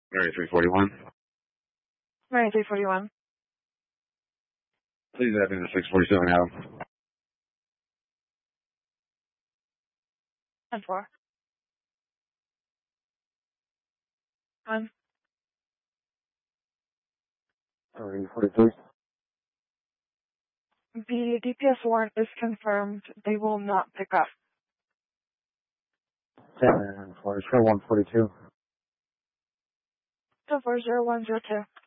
Mary 341. Mary 341. Please add in the 647 now. 10-4. 1. Mary 43. The DPS warrant is confirmed. They will not pick up. 10-4, 142. 10-4-0102.